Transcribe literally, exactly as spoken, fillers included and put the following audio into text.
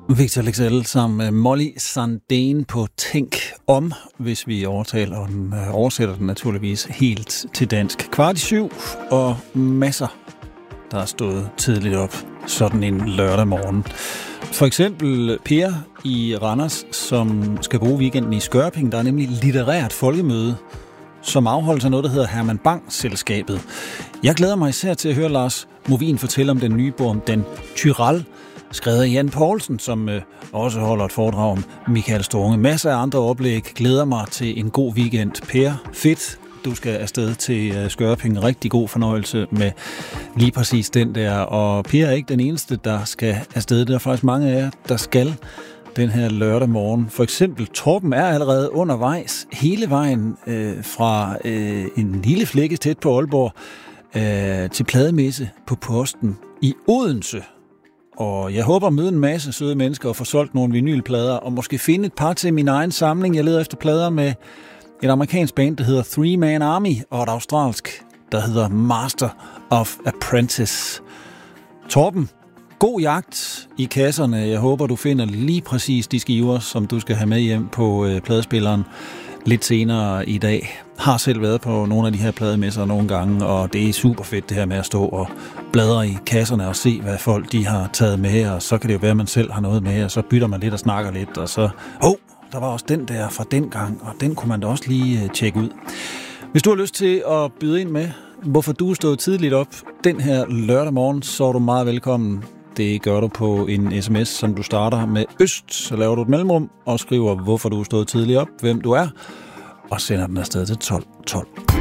Victor Leksell sammen med Molly Sandén på Tænk om, hvis vi overtaler og den, øh, oversætter den naturligvis helt til dansk. Kvart i syv, og masser, der er stået tidligt op sådan en lørdag morgen. For eksempel Per i Randers, som skal bruge weekenden i Skørping. Der er nemlig litterært folkemøde, som afholder sig noget, der hedder Herman Bang-selskabet. Jeg glæder mig især til at høre Lars Movin fortælle om den nye bog om den Tyrell, skrevet af Jan Poulsen, som øh, også holder et foredrag om Michael Strunge. Masser af andre oplæg. Glæder mig til en god weekend. Per, fedt. Du skal afsted til øh, Skørping. Rigtig god fornøjelse med lige præcis den der. Og Per er ikke den eneste, der skal afsted. Der er faktisk mange af jer, der skal den her lørdag morgen. For eksempel Torben er allerede undervejs hele vejen øh, fra øh, en lille flække tæt på Aalborg øh, til plademesse på Posten i Odense. Og jeg håber at møde en masse søde mennesker og få solgt nogle vinylplader, og måske finde et par til min egen samling. Jeg leder efter plader med et amerikansk band, der hedder Three Man Army, og et australsk, der hedder Master of Apprentice. Torben, god jagt i kasserne. Jeg håber, du finder lige præcis de skiver, som du skal have med hjem på øh, pladespilleren lidt senere i dag. Har selv været på nogle af de her plademesser nogle gange, og det er super fedt det her med at stå og bladre i kasserne og se, hvad folk de har taget med, og så kan det jo være, at man selv har noget med, og så bytter man lidt og snakker lidt, og så, åh, oh, der var også den der fra den gang, og den kunne man da også lige uh, tjekke ud. Hvis du har lyst til at byde ind med, hvorfor du stod tidligt op den her lørdag morgen, så er du meget velkommen. Det gør du på en sms, som du starter med Øst, så laver du et mellemrum og skriver, hvorfor du stod tidligt op, hvem du er, og sender den afsted til tolv tolv.